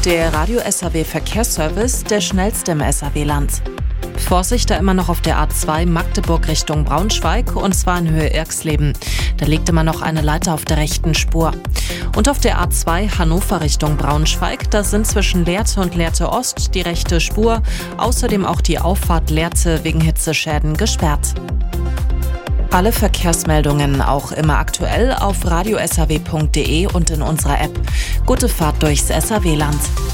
Der Radio SAW Verkehrsservice, der schnellste im SAW-Land. Vorsicht da immer noch auf der A2 Magdeburg Richtung Braunschweig, und zwar in Höhe Irxleben. Da liegt immer noch eine Leiter auf der rechten Spur. Und auf der A2 Hannover Richtung Braunschweig, da sind zwischen Lehrte und Lehrte Ost die rechte Spur, außerdem auch die Auffahrt Lehrte wegen Hitzeschäden gesperrt. Alle Verkehrsmeldungen auch immer aktuell auf radiosaw.de und in unserer App. Gute Fahrt durchs SAW-Land.